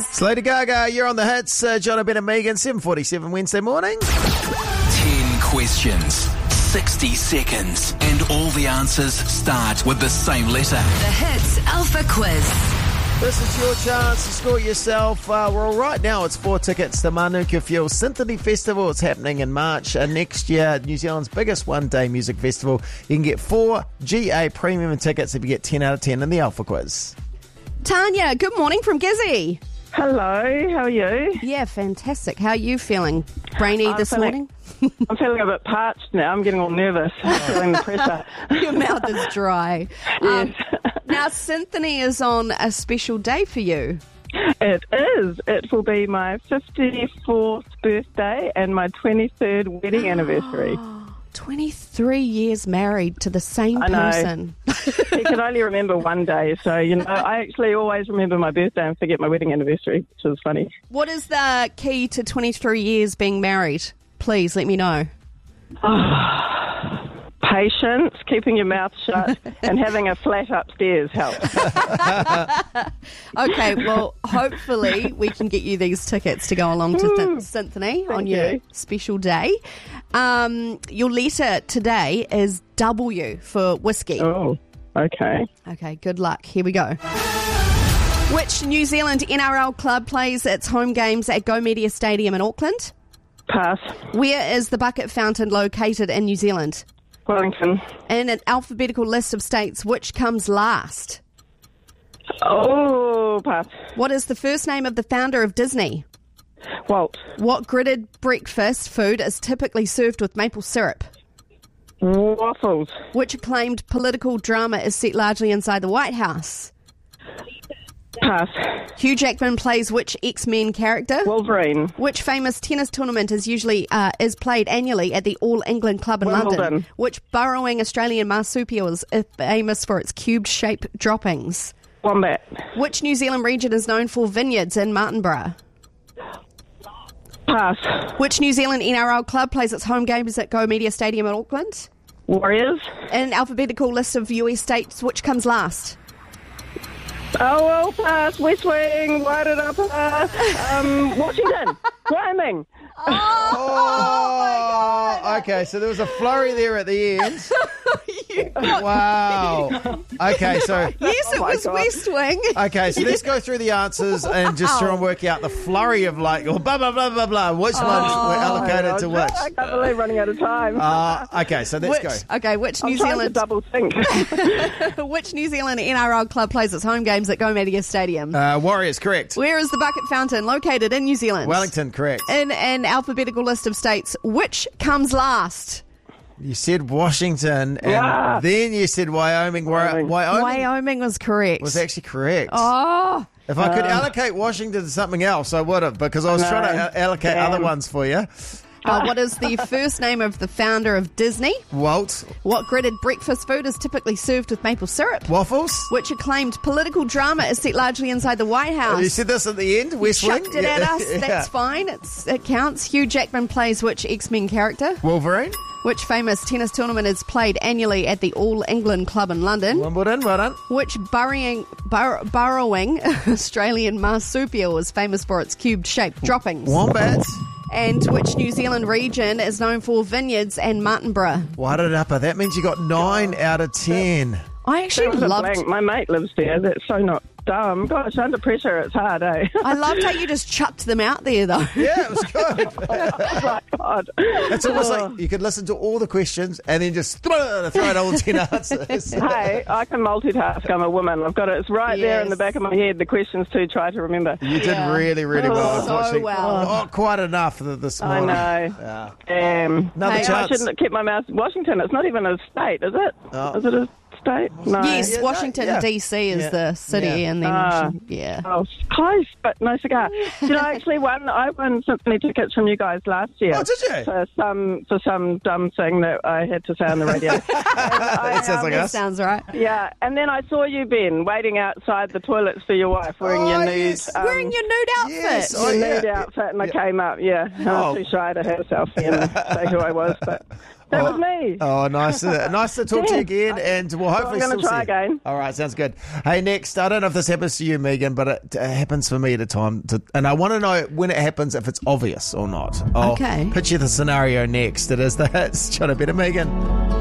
It's Lady Gaga, you're on the hits. John Ben and Megan, 7:47 Wednesday morning. 10 questions, 60 seconds, and all the answers start with the same letter. The Hits Alpha Quiz. This is your chance to score yourself. Well, right now it's 4 tickets to Manuka Fuel Symphony Festival. It's happening in March next year, New Zealand's biggest one-day music festival. You can get 4 GA premium tickets if you get 10 out of 10 in the Alpha Quiz. Tanya, good morning from Gizzy. Hello, how are you? Yeah, fantastic. How are you feeling? Brainy this morning? I'm feeling a bit parched now. I'm getting all nervous. I'm feeling the pressure. Your mouth is dry. Yes. Now, Symphony is on a special day for you. It is. It will be my 54th birthday and my 23rd wedding anniversary. 23 years married to the same I know. person. You can only remember one day, so, I actually always remember my birthday and forget my wedding anniversary, which is funny. What is the key to 23 years being married? Please let me know. Patience, keeping your mouth shut, and having a flat upstairs helps. Okay, well, hopefully we can get you these tickets to go along to Symphony on your special day. Your letter today is W for whiskey. Oh, okay. Okay, good luck. Here we go. Which New Zealand NRL club plays its home games at Go Media Stadium in Auckland? Pass. Where is the bucket fountain located in New Zealand? Wellington. In an alphabetical list of states, which comes last? Oh, pass. What is the first name of the founder of Disney? Walt. What gridded breakfast food is typically served with maple syrup? Waffles. Which acclaimed political drama is set largely inside the White House? Pass. Hugh Jackman plays which X-Men character? Wolverine. Which famous tennis tournament is played annually at the All England Club in Wimbledon. London? Which burrowing Australian marsupial is famous for its cube-shaped droppings? Wombat. Which New Zealand region is known for vineyards in Martinborough? Pass. Which New Zealand NRL club plays its home games at Go Media Stadium in Auckland? Warriors. In an alphabetical list of US states, which comes last? Oh, well, pass. West Wing. Why did I pass? Washington. Wyoming. Oh, okay, so there was a flurry there at the end. Wow. Okay, so... Yes, it was God. West Wing. Okay, so let's go through the answers and just try and work out the flurry of blah, blah, blah, blah, blah, blah. Which ones were allocated to which? I can't believe running out of time. Okay, so let's go. Okay, which New I'm trying to Zealand double think. which New Zealand NRL club plays its home games at Go Media Stadium? Warriors, correct. Where is the bucket fountain located in New Zealand? Wellington, correct. In an alphabetical list of states, which comes last? You said Washington, and then you said Wyoming. Wyoming was correct. Was actually correct. Oh, If I could allocate Washington to something else, I would have, because I was trying to allocate other ones for you. what is the first name of the founder of Disney? Walt. What gridded breakfast food is typically served with maple syrup? Waffles. Which acclaimed political drama is set largely inside the White House? You said this at the end, West Wing? Chucked it at us. Yeah. That's fine. It counts. Hugh Jackman plays which X-Men character? Wolverine. Which famous tennis tournament is played annually at the All England Club in London? Wimbledon, well done. Which burrowing Australian marsupial is famous for its cube-shaped droppings? Wombats. And which New Zealand region is known for vineyards and Martinborough? Wairarapa. That means you got 9 out of 10. I actually That was a loved... blank. My mate lives there. That's so not dumb. Gosh, under pressure, it's hard, eh? I loved how you just chucked them out there, though. Yeah, it was good. Oh, my God. It's almost like you could listen to all the questions and then just throw out all 10 answers. Hey, I can multitask. I'm a woman. I've got it. It's right there in the Yes. back of my head. The questions to try to remember. You did really, really well. So unfortunately. well. Not quite enough this I morning. know. Yeah. Another Hey, I chance. shouldn't have kept my mouth. Washington. It's not even a state, is it? Oh. Is it a state? No. Yes, Yeah, Washington, yeah. D.C. is Yeah. the city, Yeah. and then yeah. Oh, close, but no cigar. I won Symphony tickets from you guys last year. Oh, did you? For some dumb thing that I had to say on the radio. That sounds like That us. sounds right. Yeah, and then I saw you, Ben, waiting outside the toilets for your wife, wearing your nude, yes. Wearing your nude outfit. Yes. your nude outfit, and I came up. Yeah, I was too shy to have a selfie and say who I was, but That was me. Oh, nice to talk to you again, and we'll hopefully I'm going to still try see you. again. All right, sounds good. Hey, next, I don't know if this happens to you, Megan, but it happens for me at a time, and I want to know when it happens, if it's obvious or not. I'll Okay. pitch you the scenario next. It is the hits. Try to better, Megan.